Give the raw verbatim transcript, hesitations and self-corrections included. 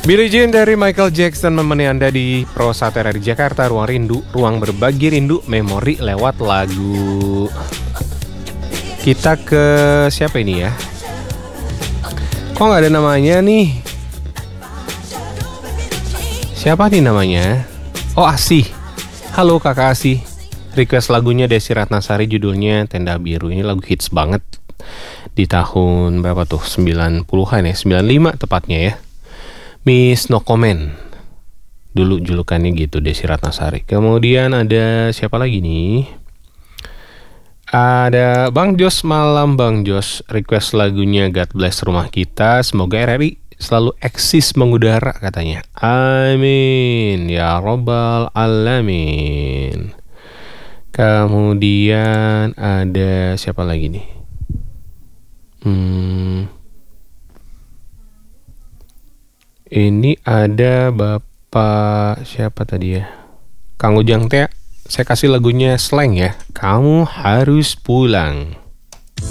Billie Jean dari Michael Jackson menemani Anda di Pro satu R R Jakarta, Ruang Rindu, ruang berbagi rindu, memori lewat lagu. Kita ke siapa ini ya? Kok nggak ada namanya nih? Siapa nih namanya? Oh, Asih. Halo Kakak Asih. Request lagunya Desi Ratnasari, judulnya Tenda Biru. Ini lagu hits banget di tahun berapa tuh? sembilan puluhan ya, sembilan puluh lima tepatnya ya. Miss No Comment. Dulu julukannya gitu, Desi Ratnasari. Kemudian ada siapa lagi nih? Ada Bang Jos, malam Bang Jos. Request lagunya God Bless Rumah Kita. Semoga R R I selalu eksis mengudara katanya. Amin ya robbal alamin. Kemudian ada siapa lagi nih? Hmm, ini ada Bapak siapa tadi ya? Kang Ujang Teh. Saya kasih lagunya Slang ya. Kamu harus pulang.